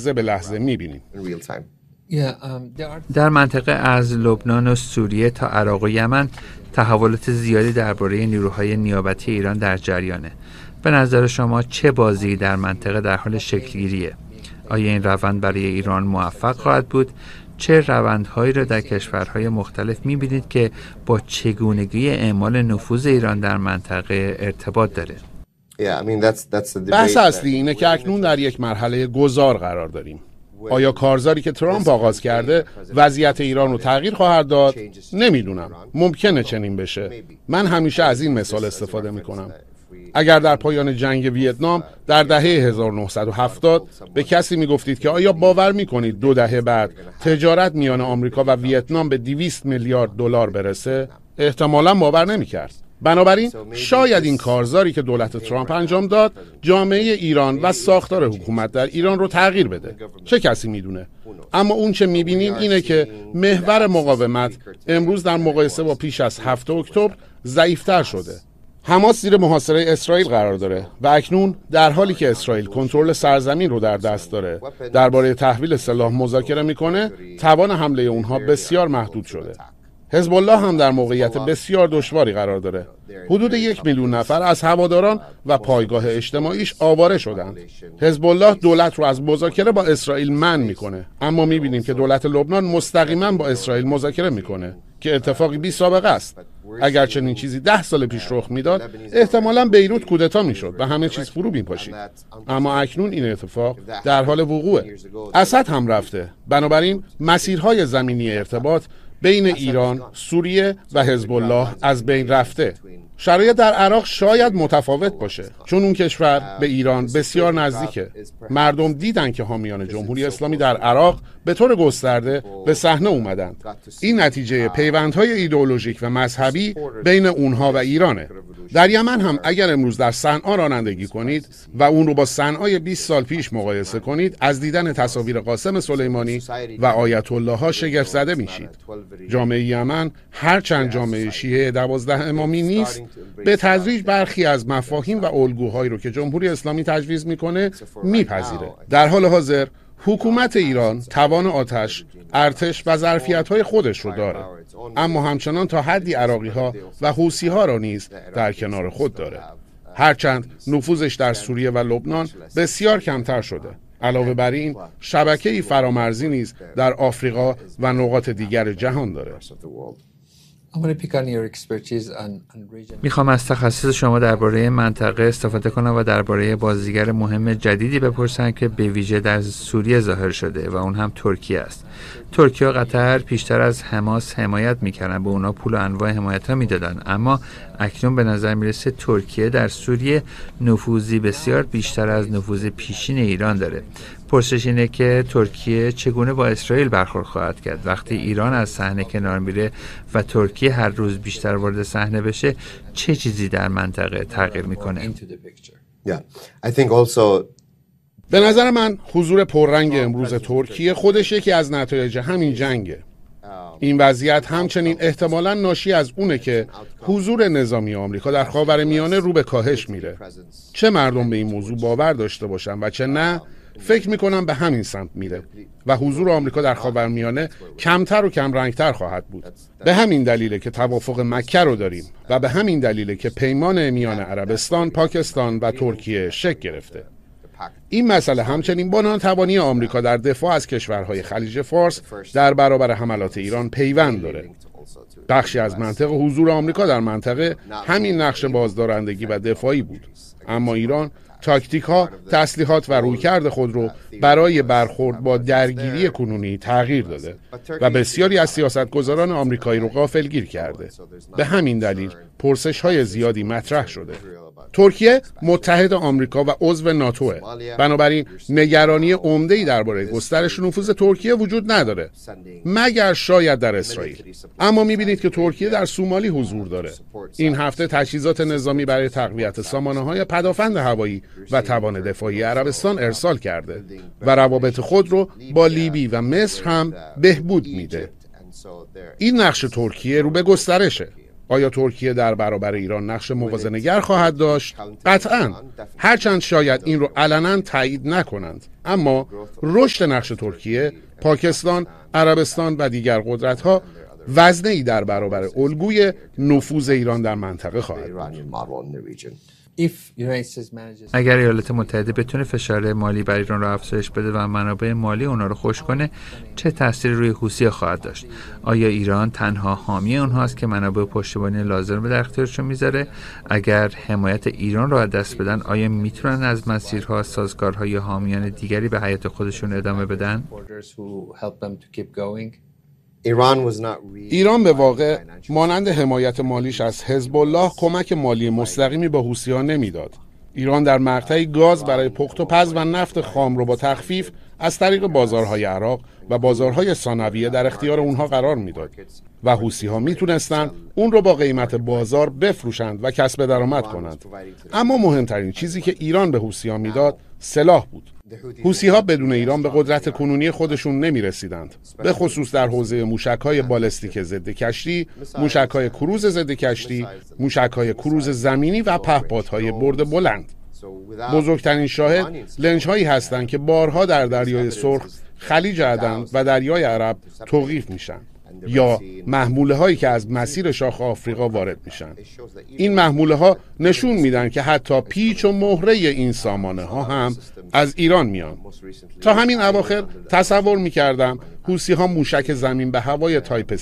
لحظه به لحظه می‌بینیم. در منطقه از لبنان و سوریه تا عراق و یمن تحولات زیادی درباره نیروهای نیابتی ایران در جریانه. به نظر شما چه بازی در منطقه در حال شکل‌گیریه؟ آیا این روند برای ایران موفق خواهد بود؟ چه روندهایی را در کشورهای مختلف می‌بینید که با چگونگی اعمال نفوذ ایران در منطقه ارتباط داره؟ بحث اصلی اینه که اکنون در یک مرحله گذار قرار داریم. آیا کارزاری که ترامپ آغاز کرده وضعیت ایران رو تغییر خواهد داد؟ نمیدونم. ممکنه چنین بشه. من همیشه از این مثال استفاده میکنم. اگر در پایان جنگ ویتنام در دهه 1970 به کسی میگفتید که آیا باور میکنید 2 دهه بعد تجارت میان آمریکا و ویتنام به 200 میلیارد دلار برسه؟ احتمالاً باور نمیکرد. بنابراین شاید این کارزاری که دولت ترامپ انجام داد جامعه ایران و ساختار حکومت در ایران رو تغییر بده. چه کسی میدونه؟ اما اون چه میبینیم اینه که محور مقاومت امروز در مقایسه با پیش از 7 اکتبر ضعیفتر شده. حماس زیر محاصره اسرائیل قرار داره و اکنون در حالی که اسرائیل کنترل سرزمین رو در دست داره درباره تحویل سلاح مذاکره میکنه، توان حمله اونها بسیار محدود شده. حزب الله هم در موقعیت بسیار دشواری قرار داره. حدود 1 میلیون نفر از هواداران و پایگاه اجتماعیش آواره شدند. حزب الله دولت رو از مذاکره با اسرائیل منع میکنه، اما میبینیم که دولت لبنان مستقیما با اسرائیل مذاکره میکنه که اتفاقی بی سابقه است. اگر چنین چیزی 10 سال پیش رخ میداد، احتمالاً بیروت کودتا میشد و همه چیز فرو میپاشید. اما اکنون این اتفاق در حال وقوعه. اسد هم رفته. بنابراین مسیرهای زمینی ارتباط بین ایران، سوریه و حزب الله از بین رفته. شرایط در عراق شاید متفاوت باشه، چون اون کشور به ایران بسیار نزدیکه. مردم دیدن که حامیان جمهوری اسلامی در عراق به طور گسترده به صحنه اومدند. این نتیجه پیوندهای ایدئولوژیک و مذهبی بین اونها و ایرانه. در یمن هم اگر امروز در صنعا رانندگی کنید و اون رو با صنعای 20 سال پیش مقایسه کنید، از دیدن تصاویر قاسم سلیمانی و آیت الله ها شگفت زده میشید. جامعه یمن هرچند جامعه شیعه 12 امامی نیست، به تدریج برخی از مفاهیم و الگوهایی رو که جمهوری اسلامی تجویز میکنه میپذیره. در حال حاضر حکومت ایران توان آتش، ارتش و ظرفیت‌های خودش رو داره، اما همچنان تا حدی عراقی‌ها و حوثی‌ها را نیز در کنار خود داره. هرچند نفوذش در سوریه و لبنان بسیار کمتر شده. علاوه بر این، شبکه‌ای فرامرزی نیز در آفریقا و نقاط دیگر جهان داره. میخوام از تخصص شما درباره منطقه استفاده کنم و درباره بازیگر مهم جدیدی بپرسم که به ویژه در سوریه ظاهر شده و اون هم ترکیه است. ترکیه و قطر پیشتر از حماس حمایت میکردن، به اونا پول و انواع حمایت ها میدادن، اما اکنون به نظر میرسه ترکیه در سوریه نفوذی بسیار بیشتر از نفوذ پیشین ایران داره. پرسش اینه که ترکیه چگونه با اسرائیل برخورد خواهد کرد وقتی ایران از صحنه کنار میره و ترکیه هر روز بیشتر وارد صحنه بشه؟ چه چیزی در منطقه تغییر میکنه؟ به نظر من حضور پررنگ امروز ترکیه خودش یکی از نتایج همین جنگه. این وضعیت همچنین احتمالاً ناشی از اونه که حضور نظامی آمریکا در خاورمیانه رو به کاهش میره. چه مردم به این موضوع باور داشته باشن و چه نه، فکر میکنم به همین سمت میره و حضور آمریکا در خاورمیانه کمتر و کم رنگتر خواهد بود. به همین دلیله که توافق مکه رو داریم و به همین دلیله که پیمان میان عربستان، پاکستان و ترکیه شکل گرفته. این مسئله همچنین با ناتوانی آمریکا در دفاع از کشورهای خلیج فارس در برابر حملات ایران پیوند داره. بخشی از منطق حضور آمریکا در منطقه همین نقش بازدارندگی و دفاعی بود، اما ایران تاکتیک‌ها، تسلیحات و رویکرد خود رو برای برخورد با درگیری کنونی تغییر داده و بسیاری از سیاستگزاران آمریکایی رو غافلگیر کرده. به همین دلیل پرسش‌های زیادی مطرح شده. ترکیه متحد آمریکا و عضو ناتوه، بنابراین نگرانی عمده‌ای درباره گسترش نفوذ ترکیه وجود نداره، مگر شاید در اسرائیل. اما می‌بینید که ترکیه در سومالی حضور داره. این هفته تجهیزات نظامی برای تقویت سامانه‌های پدافند هوایی و توان دفاعی عربستان ارسال کرده و روابط خود رو با لیبی و مصر هم بهبود میده. این نقش ترکیه رو به گسترشه. آیا ترکیه در برابر ایران نقش موازنه‌گر خواهد داشت؟ قطعاً، هرچند شاید این رو علنا تایید نکنند، اما رشد نقش ترکیه، پاکستان، عربستان و دیگر قدرت‌ها وزنه‌ای در برابر الگوی نفوذ ایران در منطقه خواهد بود. اگر ایالات متحده بتونه فشار مالی بر ایران رو افزایش بده و منابع مالی اونا رو خشک کنه، چه تأثیری روی حوثی‌ها خواهد داشت؟ آیا ایران تنها حامی اونهاست که منابع پشتیبانی لازم رو در اختیارشون میذاره؟ اگر حمایت ایران رو از دست بدن، آیا میتونن از مسیرها، سازگارها یا حامیان دیگری به حیات خودشون ادامه بدن؟ ایران به واقع مانند حمایت مالیش از حزب الله کمک مالی مستقیمی به حوثی‌ها نمیداد. ایران در مقطعی گاز برای پخت و پز و نفت خام رو با تخفیف از طریق بازارهای عراق و بازارهای ثانویه در اختیار اونها قرار میداد و حوثی‌ها میتونستند اون رو با قیمت بازار بفروشند و کسب درآمد کنند. اما مهمترین چیزی که ایران به حوثی‌ها میداد سلاح بود. حوثی‌ها بدون ایران به قدرت کنونی خودشون نمی‌رسیدند، به خصوص در حوزه موشک‌های بالستیک ضد کشتی، موشک‌های کروز ضد کشتی، موشک‌های کروز زمینی و پهپادهای برد بلند. بزرگترین شاهد لنج‌هایی هستند که بارها در دریای سرخ، خلیج عدن و دریای عرب توقیف میشن، یا محموله هایی که از مسیر شاخ آفریقا وارد میشن. این محموله ها نشون میدن که حتی پیچ و مهره این سامانه ها هم از ایران میان. تا همین اواخر تصور میکردم حوثی ها موشک زمین به هوای تایپ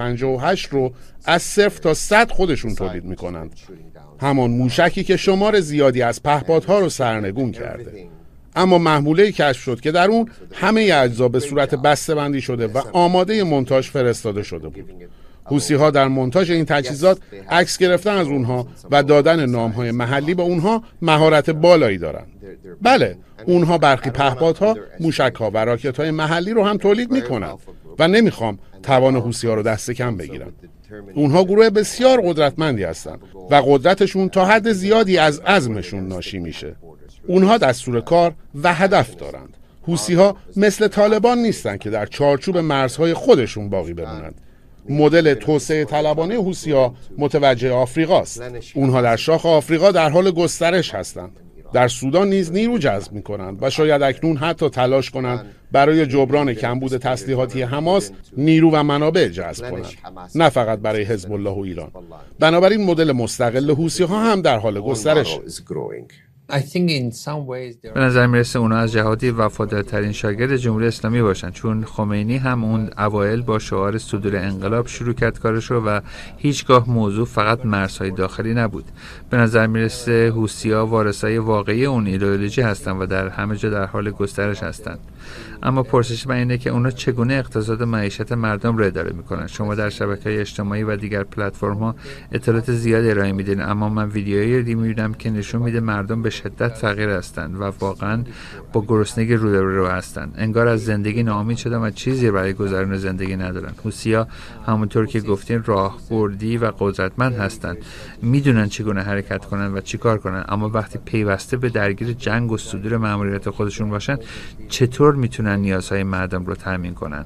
358 رو از 0 تا 100 خودشون تولید میکنند. همان موشکی که شمار زیادی از پهپادها رو سرنگون کرده. اما محموله‌ای کشف شد که در اون همه اجزا به صورت بسته‌بندی شده و آماده مونتاژ فرستاده شده بود. حوثی‌ها در مونتاژ این تجهیزات عکس گرفتن از اونها و دادن نام‌های محلی به اونها مهارت بالایی دارند. بله، اونها برخی پهپادها، موشک‌ها و راکت‌های محلی رو هم تولید می‌کنند و نمی‌خوام توان حوثی‌ها رو دست کم بگیرم. اونها گروه بسیار قدرتمندی هستند و قدرتشون تا حد زیادی از عزمشون ناشی میشه. اونها دستور کار و هدف دارند. حوثی‌ها مثل طالبان نیستند که در چارچوب مرزهای خودشون باقی بمونند. مدل توسعه طلبانه حوثی‌ها متوجه آفریقاست. اونها در شاخ آفریقا در حال گسترش هستند. در سودان نیز نیرو جذب می‌کنند و شاید اکنون حتی تلاش کنند برای جبران کمبود تسلیحاتی حماس نیرو و منابع جذب کنند، نه فقط برای حزب الله و ایران. بنابراین مدل مستقل حوثی‌ها هم در حال گسترش. به نظر میرسه اونا از جهادی وفادارترین شاگرد جمهوری اسلامی باشن، چون خمینی هم اون اوایل با شعار صدور انقلاب شروع کرد کارشو و هیچگاه موضوع فقط مرزهای داخلی نبود. به نظر میرسه حوثی‌ها وارثای واقعی اون ایدئولوژی هستن و در همه جا در حال گسترش هستن. اما پرسش من اینه که اونا چگونه اقتصاد و معیشت مردم رو اداره میکنن؟ شما در شبکه‌های اجتماعی و دیگر پلتفرم‌ها اطلاعات زیادی ارائه میدین، اما من ویدیوهایی میبینم که نشون میده مردم به شدت فقیر هستند و واقعا با گرسنگی رو هستند. انگار از زندگی ناامید شدن و چیزی برای گذران زندگی ندارن. حوثی‌ها همونطور که گفتین راهبردی و قدرتمند هستند، میدونن چگونه حرکت کنن و چیکار کنن، اما وقتی پیوسته به درگیر جنگ و صدور مأموریت خودشون باشن، چطور میتونن نیازهای مردم رو تامین کنن؟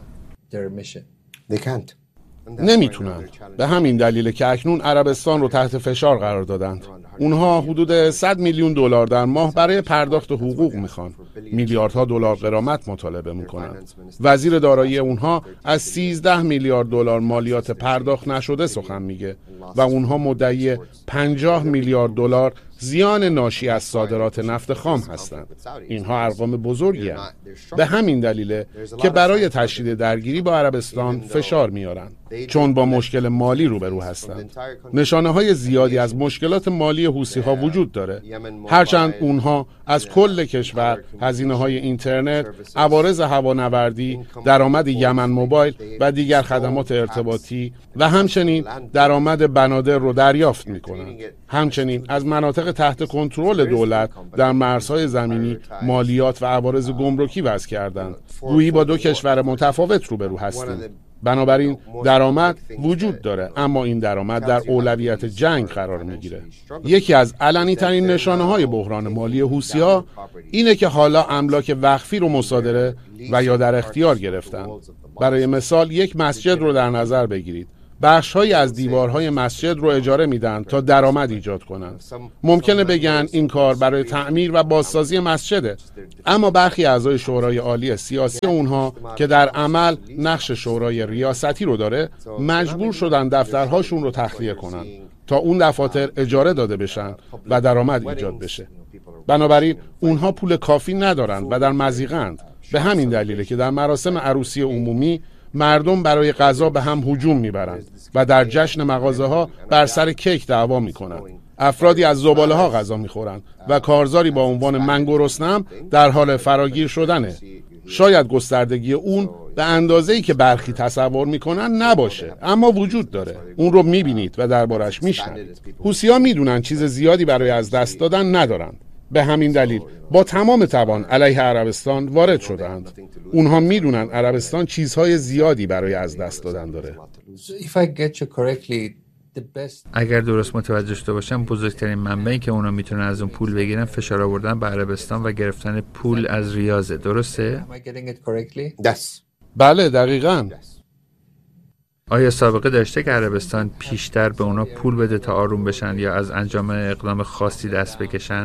نمیتونن. به همین دلیل که اکنون عربستان رو تحت فشار قرار دادند. اونها حدود 100 میلیون دلار در ماه برای پرداخت حقوق میخوان. میلیاردها دلار غرامت مطالبه میکنن. وزیر دارایی اونها از 13 میلیارد دلار مالیات پرداخت نشده سخن میگه و اونها مدعی 50 میلیارد دلار زیان ناشی از صادرات نفت خام هستند. اینها ارقام بزرگی هستند. به همین دلیله که برای تشدید درگیری با عربستان فشار میارن، چون با مشکل مالی روبرو هستند. نشانه‌های زیادی از مشکلات مالی حوثی‌ها وجود داره. هرچند اونها از کل کشور هزینه‌های اینترنت، عوارض هوانوردی، درآمد یمن موبایل و دیگر خدمات ارتباطی و همچنین درآمد بنادر رو دریافت می‌کنند. همچنین از مناطق تحت کنترل دولت در مرزهای زمینی مالیات و عوارض گمرکی وضع کردند. گویی با دو کشور متفاوت روبرو هستیم. بنابراین درآمد وجود داره، اما این درآمد در اولویت جنگ قرار میگیره. یکی از علنی ترین نشانه های بحران مالی حوثی‌ها اینه که حالا املاک وقفی رو مصادره و یا در اختیار گرفتن. برای مثال یک مسجد رو در نظر بگیرید. بخش‌هایی از دیوارهای مسجد رو اجاره میدن تا درآمد ایجاد کنن. ممکنه بگن این کار برای تعمیر و بازسازی مسجده، اما برخی اعضای شورای عالی سیاسی اونها که در عمل نقش شورای ریاستی رو داره، مجبور شدن دفترهاشون رو تخلیه کنن تا اون دفاتر اجاره داده بشن و درآمد ایجاد بشه. بنابراین اونها پول کافی ندارن و در مضیقه‌اند. به همین دلیله که در مراسم عروسی عمومی مردم برای غذا به هم هجوم میبرند و در جشن مغازه‌ها بر سر کیک دعوا میکنند. افرادی از زباله‌ها غذا میخورند و کارزاری با عنوان من گرسنه‌ام در حال فراگیر شدنه. شاید گستردگی اون به اندازه‌ای که برخی تصور میکنن نباشه، اما وجود داره. اون رو میبینید و دربارش میشنوید. حوثی‌ها میدونن چیز زیادی برای از دست دادن ندارن. به همین دلیل با تمام توان علیه عربستان وارد شدند. اونها میدونن عربستان چیزهای زیادی برای از دست دادن داره. اگر درست متوجه شده باشم، بزرگترین منبعی که اونا میتونن از اون پول بگیرن فشار آوردن به عربستان و گرفتن پول از ریاضه. درسته؟ بله، دقیقاً. آیا سابقه داشته که عربستان پیشتر به اونا پول بده تا آروم بشن یا از انجام اقدام خاصی دست بکشن؟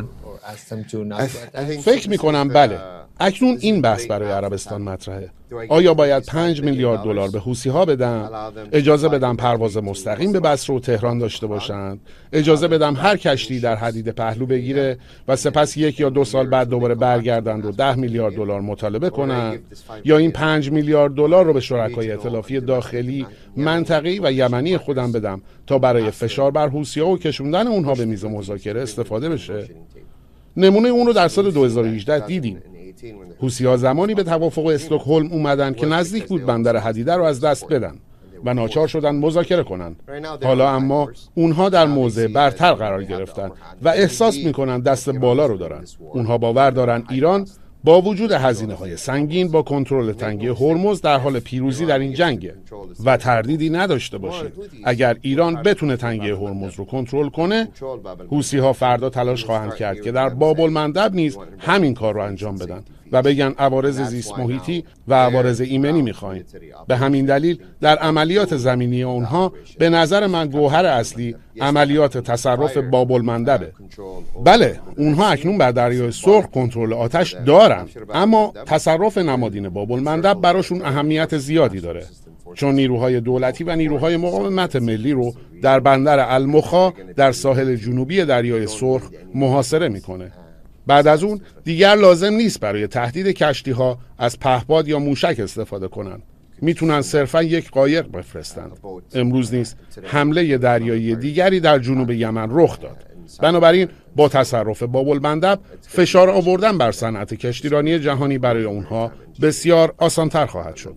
فکر میکنم بله. اکنون این بحث برای عربستان مطرحه. آیا باید 5 میلیارد دلار به حوثی‌ها بدم؟ اجازه بدم پرواز مستقیم به بصره و تهران داشته باشند؟ اجازه بدم هر کشتی در حدید پهلو بگیره و سپس 1 یا 2 سال بعد دوباره برگردند و 10 میلیارد دلار مطالبه کنند؟ یا این 5 میلیارد دلار رو به شرکای ائتلافی داخلی، منطقه‌ای و یمنی خودم بدم تا برای فشار بر حوثی‌ها و کشوندن اونها به میز مذاکره استفاده بشه؟ نمونه اون رو در سال 2018 دیدیم. حوثی‌ها زمانی به توافق استکهلم اومدن که نزدیک بود بندر حدیده رو از دست بدن و ناچار شدن مذاکره کنن. حالا اما اونها در موضع برتر قرار گرفتن و احساس میکنن دست بالا رو دارن. اونها باور دارن ایران با وجود هزینه‌های سنگین با کنترل تنگه هرمز در حال پیروزی در این جنگه و تردیدی نداشته باشید اگر ایران بتونه تنگه هرمز رو کنترل کنه، حوثی‌ها فردا تلاش خواهند کرد که در باب المندب نیز همین کار رو انجام بدن و بگن عوارض زیست محیطی و عوارض ایمنی می‌خوایم. به همین دلیل در عملیات زمینی اونها به نظر من گوهر اصلی عملیات تصرف باب المندبه. بله، اونها اکنون بر دریای سرخ کنترل آتش دارن، اما تصرف نمادین باب المندب براشون اهمیت زیادی داره، چون نیروهای دولتی و نیروهای مقاومت ملی رو در بندر المخا در ساحل جنوبی دریای سرخ محاصره میکنه. بعد از اون دیگر لازم نیست برای تهدید کشتی‌ها از پهپاد یا موشک استفاده کنند. میتونن صرفا یک قایق بفرستند. امروز نیست حمله دریایی دیگری در جنوب یمن رخ داد. بنابراین با تصرف باب المندب فشار آوردن بر صنعت کشتیرانی جهانی برای اونها بسیار آسان‌تر خواهد شد.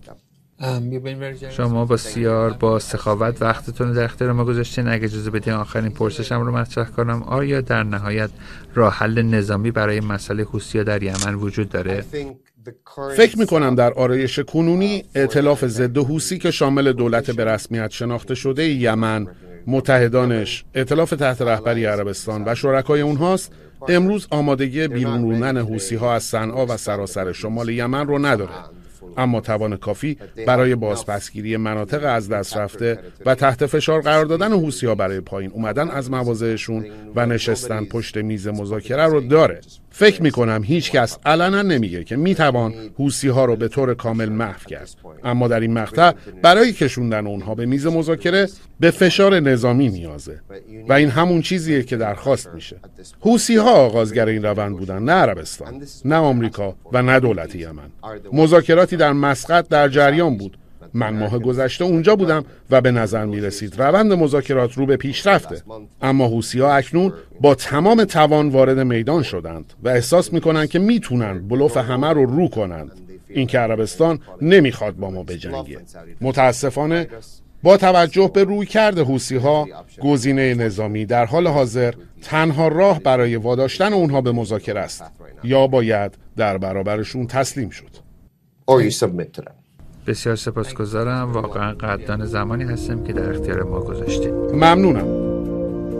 شما بسیار با سخاوت وقتتون رو در اختیار ما گذاشتین. اگه اجازه بدین آخرین پرسشم رو مطرح کنم. آیا در نهایت راه حل نظامی برای مسئله حوثی‌ها در یمن وجود داره؟ فکر می‌کنم در آرایش کنونی ائتلاف ضد حوثی که شامل دولت به رسمیت شناخته شده یمن، متحدانش، ائتلاف تحت رهبری عربستان و شرکای اونهاست، امروز آمادگی بیرون روندن حوثی‌ها از صنعا و سراسر شمال یمن رو نداره، اما توان کافی برای بازپسگیری مناطق از دست رفته و تحت فشار قرار دادن حوثی‌ها برای پایین اومدن از مواضعشون و نشستن پشت میز مذاکره رو داره. فکر میکنم هیچ کس علنا نمیگه که میتوان حوثی‌ها رو به طور کامل محو کرد، اما در این مقطع برای کشوندن اونها به میز مذاکره به فشار نظامی نیازه و این همون چیزیه که درخواست میشه. حوثی‌ها آغازگر این روند بودن، نه عربستان، نه آمریکا و نه دولت یمن. مذاکراتی در مسقط در جریان بود. من ماه گذشته اونجا بودم و به نظر می رسید روند مذاکرات رو به پیش رفته، اما حوثی‌ها اکنون با تمام توان وارد میدان شدند و احساس میکنن که میتونن بلوف همه رو کنند. این که عربستان نمیخواد با ما بجنگه. متاسفانه با توجه به رویکرد حوثی‌ها، گزینه نظامی در حال حاضر تنها راه برای واداشتن اونها به مذاکره است، یا باید در برابرشون تسلیم شد. بسیار سپاسگزارم. واقعا قدردان زمانی هستم که در اختیار ما گذاشتید. ممنونم.